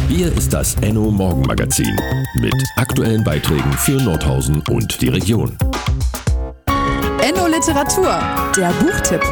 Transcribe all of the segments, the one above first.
Hier ist das Enno Morgenmagazin mit aktuellen Beiträgen für Nordhausen und die Region. Enno Literatur, der Buchtipp.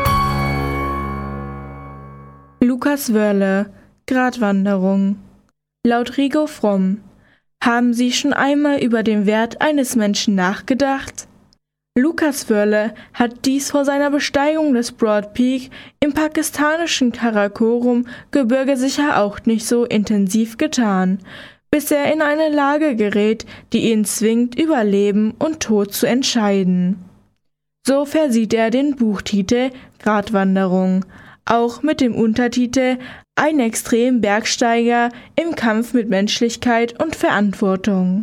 Lukas Wörle, Gratwanderung. Laut Rigo Fromm. Haben Sie schon einmal über den Wert eines Menschen nachgedacht? Lukas Wörle hat dies vor seiner Besteigung des Broad Peak im pakistanischen Karakorum-Gebirge sicher auch nicht so intensiv getan, bis er in eine Lage gerät, die ihn zwingt, über Leben und Tod zu entscheiden. So versieht er den Buchtitel Gratwanderung, auch mit dem Untertitel Ein Extrembergsteiger im Kampf mit Menschlichkeit und Verantwortung.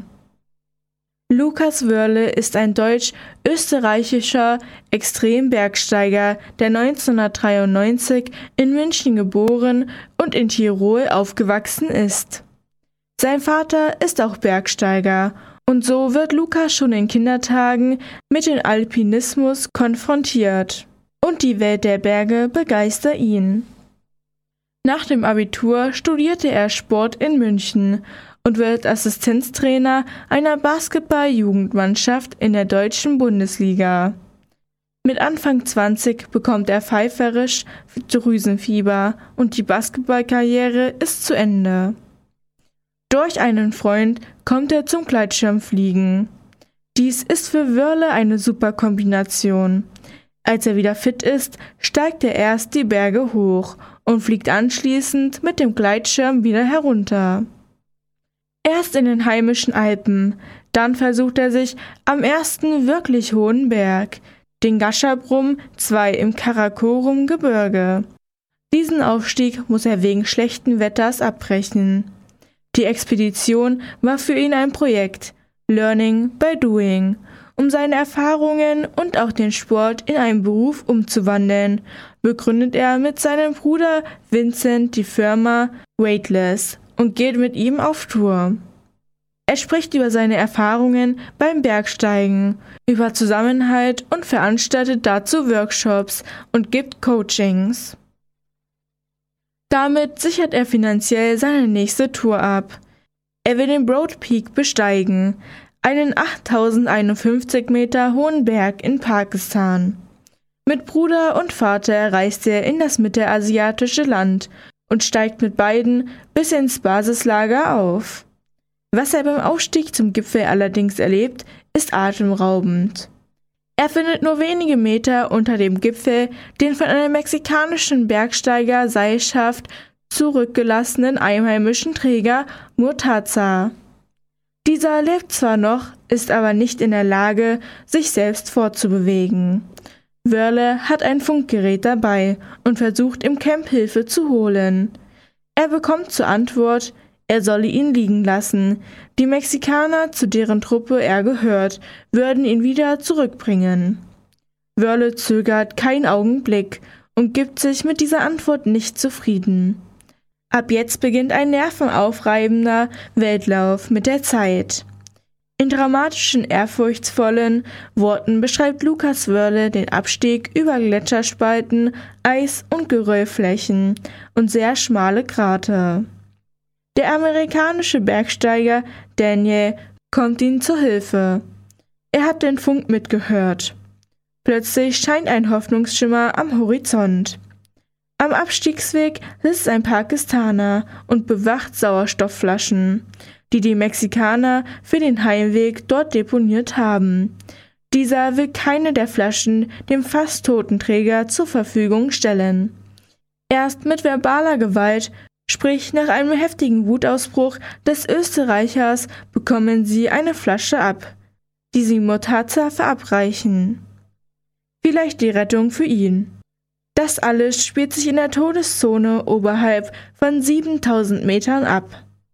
Lukas Wörle ist ein deutsch-österreichischer Extrembergsteiger, der 1993 in München geboren und in Tirol aufgewachsen ist. Sein Vater ist auch Bergsteiger und so wird Lukas schon in Kindertagen mit dem Alpinismus konfrontiert und die Welt der Berge begeistert ihn. Nach dem Abitur studierte er Sport in München und wird Assistenztrainer einer Basketball-Jugendmannschaft in der deutschen Bundesliga. Mit Anfang 20 bekommt er pfeiferisch Drüsenfieber und die Basketballkarriere ist zu Ende. Durch einen Freund kommt er zum Gleitschirmfliegen. Dies ist für Wörle eine super Kombination. Als er wieder fit ist, steigt er erst die Berge hoch und fliegt anschließend mit dem Gleitschirm wieder herunter. Erst in den heimischen Alpen, dann versucht er sich am ersten wirklich hohen Berg, den Gasherbrum 2 im Karakorum-Gebirge. Diesen Aufstieg muss er wegen schlechten Wetters abbrechen. Die Expedition war für ihn ein Projekt, Learning by Doing, um seine Erfahrungen und auch den Sport in einen Beruf umzuwandeln, begründet er mit seinem Bruder Vincent die Firma Weightless und geht mit ihm auf Tour. Er spricht über seine Erfahrungen beim Bergsteigen, über Zusammenhalt und veranstaltet dazu Workshops und gibt Coachings. Damit sichert er finanziell seine nächste Tour ab. Er will den Broad Peak besteigen, einen 8051 Meter hohen Berg in Pakistan. Mit Bruder und Vater reist er in das mittelasiatische Land und steigt mit beiden bis ins Basislager auf. Was er beim Aufstieg zum Gipfel allerdings erlebt, ist atemraubend. Er findet nur wenige Meter unter dem Gipfel den von einem mexikanischen Bergsteiger-Seilschaft zurückgelassenen einheimischen Träger Murtaza. Dieser lebt zwar noch, ist aber nicht in der Lage, sich selbst fortzubewegen. Wörle hat ein Funkgerät dabei und versucht im Camp Hilfe zu holen. Er bekommt zur Antwort, er solle ihn liegen lassen. Die Mexikaner, zu deren Truppe er gehört, würden ihn wieder zurückbringen. Wörle zögert keinen Augenblick und gibt sich mit dieser Antwort nicht zufrieden. Ab jetzt beginnt ein nervenaufreibender Weltlauf mit der Zeit. In dramatischen, ehrfurchtsvollen Worten beschreibt Lukas Wörle den Abstieg über Gletscherspalten, Eis- und Geröllflächen und sehr schmale Krater. Der amerikanische Bergsteiger Daniel kommt ihm zur Hilfe. Er hat den Funk mitgehört. Plötzlich scheint ein Hoffnungsschimmer am Horizont. Am Abstiegsweg sitzt ein Pakistaner und bewacht Sauerstoffflaschen, die die Mexikaner für den Heimweg dort deponiert haben. Dieser will keine der Flaschen dem fast toten Träger zur Verfügung stellen. Erst mit verbaler Gewalt, sprich nach einem heftigen Wutausbruch des Österreichers, bekommen sie eine Flasche ab, die sie Murtaza verabreichen. Vielleicht die Rettung für ihn. Das alles spielt sich in der Todeszone oberhalb von 7000 Metern ab.